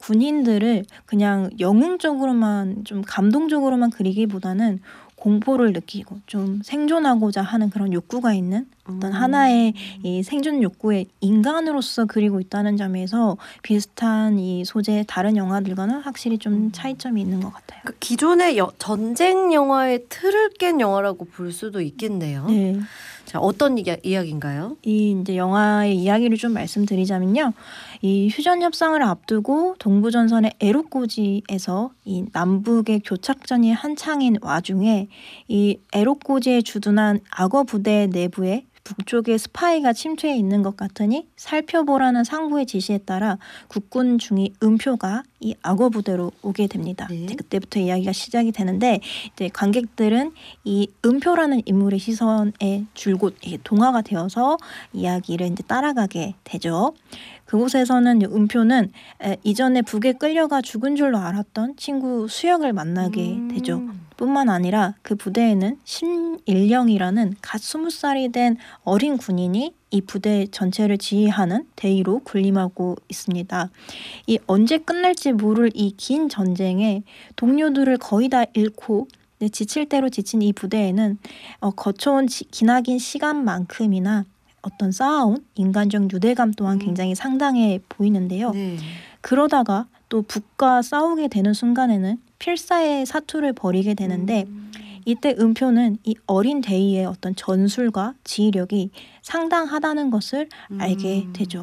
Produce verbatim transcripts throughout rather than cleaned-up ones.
군인들을 그냥 영웅적으로만 좀 감동적으로만 그리기보다는 공포를 느끼고 좀 생존하고자 하는 그런 욕구가 있는 어떤 하나의 이 생존 욕구의 인간으로서 그리고 있다는 점에서 비슷한 이 소재의 다른 영화들과는 확실히 좀 차이점이 있는 것 같아요. 그러니까 기존의 여, 전쟁 영화의 틀을 깬 영화라고 볼 수도 있겠네요. 네. 자, 어떤 이야, 이야기인가요? 이 이제 영화의 이야기를 좀 말씀드리자면요. 이 휴전 협상을 앞두고 동부전선의 에로꼬지에서 이 남북의 교착전이 한창인 와중에 이 에로꼬지에 주둔한 악어 부대 내부에 북쪽에 스파이가 침투해 있는 것 같으니 살펴보라는 상부의 지시에 따라 국군 중위 은표가 이 악어 부대로 오게 됩니다. 네. 이제 그때부터 이야기가 시작이 되는데 이제 관객들은 이 은표라는 인물의 시선에 줄곧 동화가 되어서 이야기를 이제 따라가게 되죠. 그곳에서는 은표는 이전에 북에 끌려가 죽은 줄로 알았던 친구 수혁을 만나게 음. 되죠. 뿐만 아니라 그 부대에는 신일령이라는 갓 스무 살이 된 어린 군인이 이 부대 전체를 지휘하는 대위로 군림하고 있습니다. 이 언제 끝날지 모를 이 긴 전쟁에 동료들을 거의 다 잃고 지칠 대로 지친 이 부대에는 어, 거쳐온 지, 기나긴 시간만큼이나 어떤 쌓아온 인간적 유대감 또한 굉장히 상당해 보이는데요. 네. 그러다가 또 북과 싸우게 되는 순간에는 필사의 사투를 벌이게 되는데 음. 이때 은표는 이 어린 대위의 어떤 전술과 지휘력이 상당하다는 것을 음. 알게 되죠.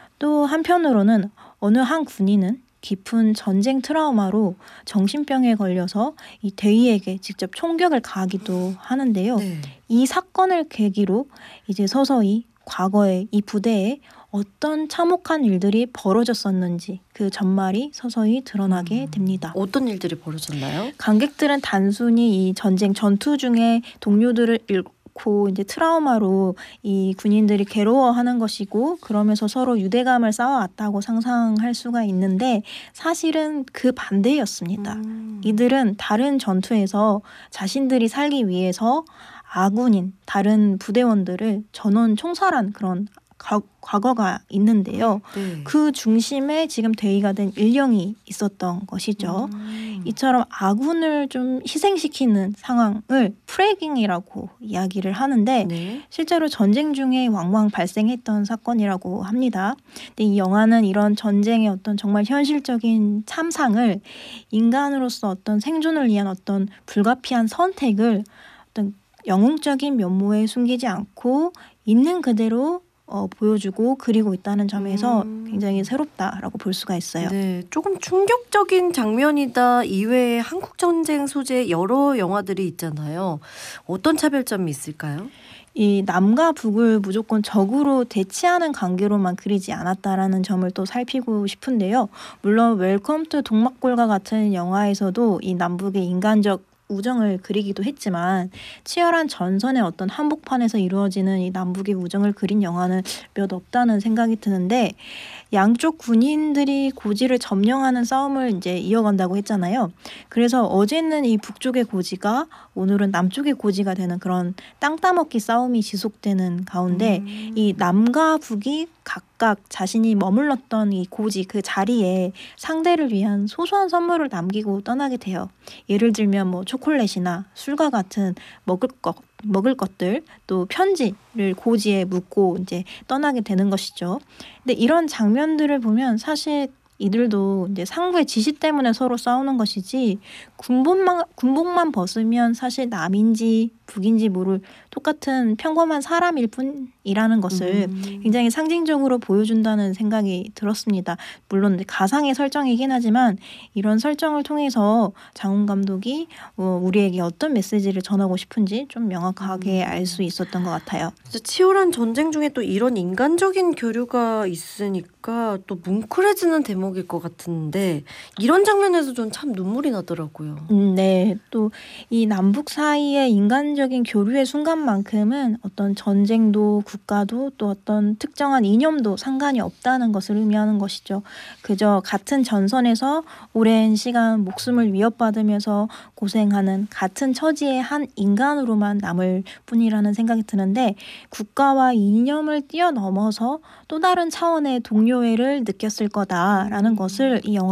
또 한편으로는 어느 한 군인은 깊은 전쟁 트라우마로 정신병에 걸려서 이 대위에게 직접 총격을 가하기도 하는데요. 네. 이 사건을 계기로 이제 서서히 과거에 이 부대에 어떤 참혹한 일들이 벌어졌었는지 그 전말이 서서히 드러나게 됩니다. 어떤 일들이 벌어졌나요? 관객들은 단순히 이 전쟁 전투 중에 동료들을 잃고 이제 트라우마로 이 군인들이 괴로워하는 것이고 그러면서 서로 유대감을 쌓아왔다고 상상할 수가 있는데 사실은 그 반대였습니다. 음. 이들은 다른 전투에서 자신들이 살기 위해서 아군인 다른 부대원들을 전원 총살한 그런 가, 과거가 있는데요. 네. 그 중심에 지금 대위가 된 일령이 있었던 것이죠. 음. 이처럼 아군을 좀 희생시키는 상황을 프레깅이라고 이야기를 하는데 네. 실제로 전쟁 중에 왕왕 발생했던 사건이라고 합니다. 근데 이 영화는 이런 전쟁의 어떤 정말 현실적인 참상을 인간으로서 어떤 생존을 위한 어떤 불가피한 선택을 어떤 영웅적인 면모에 숨기지 않고 있는 그대로 어, 보여주고 그리고 있다는 점에서 음. 굉장히 새롭다라고 볼 수가 있어요. 네, 조금 충격적인 장면이다 이외에 한국 전쟁 소재 여러 영화들이 있잖아요. 어떤 차별점이 있을까요? 이 남과 북을 무조건 적으로 대치하는 관계로만 그리지 않았다라는 점을 또 살피고 싶은데요. 물론 웰컴 투 동막골과 같은 영화에서도 이 남북의 인간적 우정을 그리기도 했지만 치열한 전선의 어떤 한복판에서 이루어지는 이 남북의 우정을 그린 영화는 몇 없다는 생각이 드는데 양쪽 군인들이 고지를 점령하는 싸움을 이제 이어간다고 했잖아요. 그래서 어제는 이 북쪽의 고지가 오늘은 남쪽의 고지가 되는 그런 땅 따먹기 싸움이 지속되는 가운데 음. 이 남과 북이 각각 자신이 머물렀던 이 고지 그 자리에 상대를 위한 소소한 선물을 남기고 떠나게 돼요. 예를 들면 뭐 초콜릿이나 술과 같은 먹을 것 먹을 것들 또 편지를 고지에 묻고 이제 떠나게 되는 것이죠. 근데 이런 장면들을 보면 사실 이들도 이제 상부의 지시 때문에 서로 싸우는 것이지 군복만 군복만 벗으면 사실 남인지 북인지 모를 똑같은 평범한 사람일 뿐이라는 것을 음. 굉장히 상징적으로 보여준다는 생각이 들었습니다. 물론 가상의 설정이긴 하지만 이런 설정을 통해서 장훈 감독이 어, 우리에게 어떤 메시지를 전하고 싶은지 좀 명확하게 음. 알 수 있었던 것 같아요. 진짜 치열한 전쟁 중에 또 이런 인간적인 교류가 있으니까 또 뭉클해지는 대목일 것 같은데 이런 장면에서 전 참 눈물이 나더라고요. 음, 네. 또 이 남북 사이의 인간적인 교류의 순간만큼은 어떤 전쟁도 국가도 또 어떤 특정한 이념도 상관이 없다는 것을 의미하는 것이죠. 그저 같은 전선에서 오랜 시간 목숨을 위협받으면서 고생하는 같은 처지의 한 인간으로만 남을 뿐이라는 생각이 드는데 국가와 이념을 뛰어넘어서 또 다른 차원의 동료애를 느꼈을 거다라는 것을 이 영화